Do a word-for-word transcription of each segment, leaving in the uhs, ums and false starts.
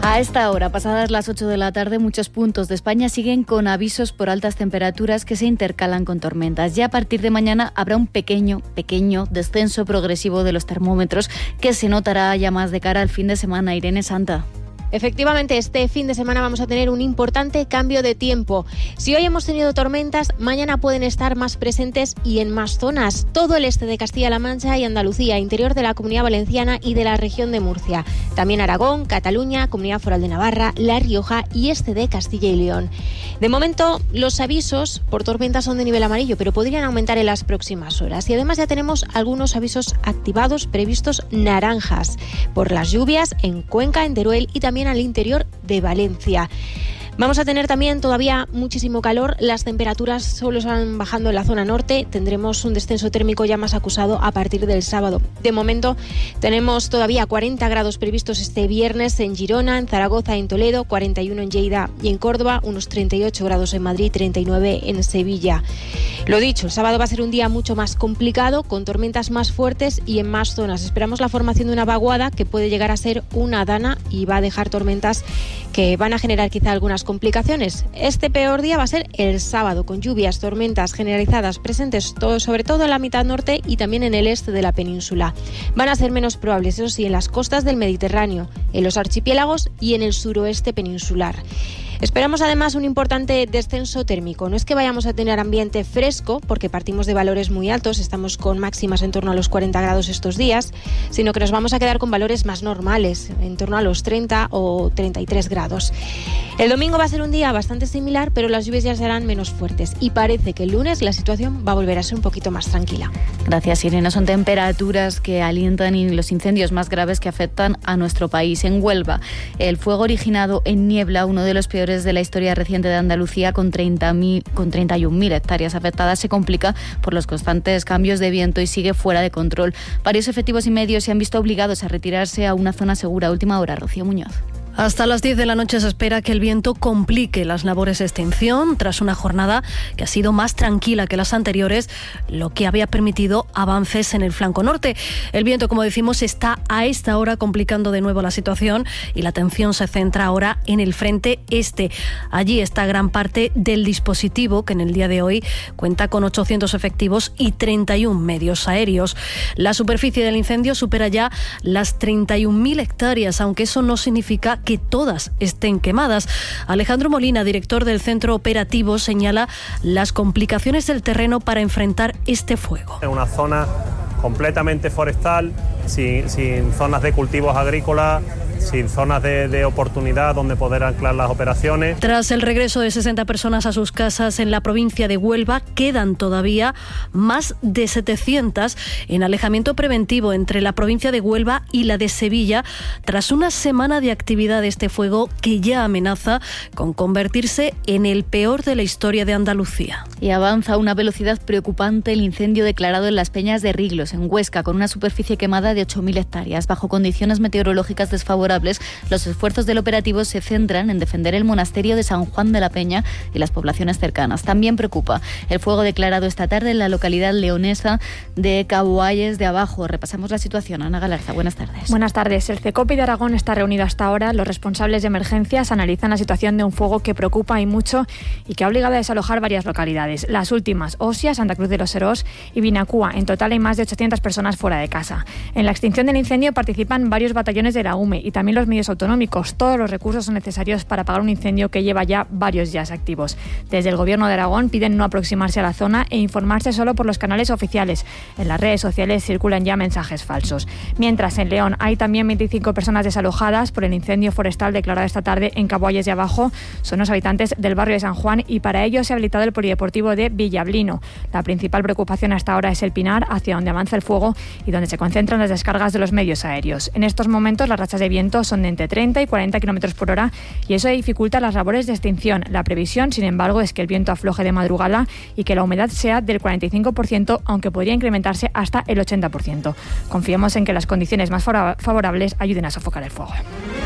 A esta hora, pasadas las ocho de la tarde, muchos puntos de España siguen con avisos por altas temperaturas que se intercalan con tormentas. Ya a partir de mañana habrá un pequeño, pequeño descenso progresivo de los termómetros que se notará ya más de cara al fin de semana. Irene Santa. Efectivamente, este fin de semana vamos a tener un importante cambio de tiempo. Si hoy hemos tenido tormentas, mañana pueden estar más presentes y en más zonas. Todo el este de Castilla-La Mancha y Andalucía, interior de la Comunidad Valenciana y de la región de Murcia. También Aragón, Cataluña, Comunidad Foral de Navarra, La Rioja y este de Castilla y León. De momento, los avisos por tormentas son de nivel amarillo, pero podrían aumentar en las próximas horas. Y además ya tenemos algunos avisos activados previstos naranjas por las lluvias en Cuenca, en Teruel y también al interior de Valencia. Vamos a tener también todavía muchísimo calor. Las temperaturas solo están bajando en la zona norte. Tendremos un descenso térmico ya más acusado a partir del sábado. De momento tenemos todavía cuarenta grados previstos este viernes en Girona, en Zaragoza, en Toledo, cuarenta y uno en Lleida y en Córdoba, unos treinta y ocho grados en Madrid, treinta y nueve en Sevilla. Lo dicho, el sábado va a ser un día mucho más complicado, con tormentas más fuertes y en más zonas. Esperamos la formación de una vaguada que puede llegar a ser una dana y va a dejar tormentas que van a generar quizá algunas complicaciones. Este peor día va a ser el sábado, con lluvias, tormentas generalizadas presentes todo, sobre todo en la mitad norte y también en el este de la península. Van a ser menos probables, eso sí, en las costas del Mediterráneo, en los archipiélagos y en el suroeste peninsular. Esperamos además un importante descenso térmico. No es que vayamos a tener ambiente fresco, porque partimos de valores muy altos, estamos con máximas en torno a los cuarenta grados estos días, sino que nos vamos a quedar con valores más normales, en torno a los treinta o treinta y tres grados. El domingo va a ser un día bastante similar, pero las lluvias ya serán menos fuertes y parece que el lunes la situación va a volver a ser un poquito más tranquila. Gracias, Irene. Son temperaturas que alientan y los incendios más graves que afectan a nuestro país. En Huelva, el fuego originado en Niebla, uno de los peores de la historia reciente de Andalucía, con, treinta mil, con treinta y un mil hectáreas afectadas, se complica por los constantes cambios de viento y sigue fuera de control. Varios efectivos y medios se han visto obligados a retirarse a una zona segura. Última hora, Rocío Muñoz. Hasta las diez de la noche se espera que el viento complique las labores de extinción tras una jornada que ha sido más tranquila que las anteriores, lo que había permitido avances en el flanco norte. El viento, como decimos, está a esta hora complicando de nuevo la situación y la atención se centra ahora en el frente este. Allí está gran parte del dispositivo, que en el día de hoy cuenta con ochocientos efectivos y treinta y un medios aéreos. La superficie del incendio supera ya las treinta y un mil hectáreas, aunque eso no significa que todas estén quemadas. Alejandro Molina, director del Centro Operativo, señala las complicaciones del terreno para enfrentar este fuego. Es una zona completamente forestal, sin, sin zonas de cultivos agrícolas, sin zonas de, de oportunidad donde poder anclar las operaciones. Tras el regreso de sesenta personas a sus casas en la provincia de Huelva, quedan todavía más de setecientas en alejamiento preventivo entre la provincia de Huelva y la de Sevilla, tras una semana de actividad de este fuego que ya amenaza con convertirse en el peor de la historia de Andalucía. Y avanza a una velocidad preocupante el incendio declarado en las Peñas de Riglos, en Huesca, con una superficie quemada de ocho mil hectáreas. Bajo condiciones meteorológicas desfavorables, los esfuerzos del operativo se centran en defender el monasterio de San Juan de la Peña y las poblaciones cercanas. También preocupa el fuego declarado esta tarde en la localidad leonesa de Caboalles de Abajo. Repasamos la situación. Ana Galarza, buenas tardes. Buenas tardes. El CECOPI de Aragón está reunido hasta ahora. Los responsables de emergencias analizan la situación de un fuego que preocupa y mucho y que ha obligado a desalojar varias localidades. Las últimas, Osia, Santa Cruz de los Serós y Vinacúa. En total hay más de ochocientas personas fuera de casa. En la extinción del incendio participan varios batallones de la U M E y también los medios autonómicos. Todos los recursos son necesarios para apagar un incendio que lleva ya varios días activos. Desde el Gobierno de Aragón piden no aproximarse a la zona e informarse solo por los canales oficiales. En las redes sociales circulan ya mensajes falsos. Mientras, en León hay también veinticinco personas desalojadas por el incendio forestal declarado esta tarde en Caboalles de Abajo. Son los habitantes del barrio de San Juan y para ello se ha habilitado el polideportivo de Villablino. La principal preocupación hasta ahora es el Pinar, hacia donde avanza el fuego y donde se concentran las descargas de los medios aéreos. En estos momentos las rachas de viento son de entre treinta y cuarenta kilómetros por hora y eso dificulta las labores de extinción. La previsión, sin embargo, es que el viento afloje de madrugada y que la humedad sea del cuarenta y cinco por ciento, aunque podría incrementarse hasta el ochenta por ciento. Confiemos en que las condiciones más favorables ayuden a sofocar el fuego.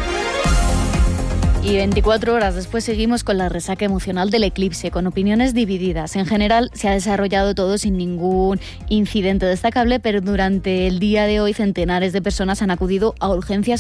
Y veinticuatro horas después seguimos con la resaca emocional del eclipse, con opiniones divididas. En general se ha desarrollado todo sin ningún incidente destacable, pero durante el día de hoy centenares de personas han acudido a urgencias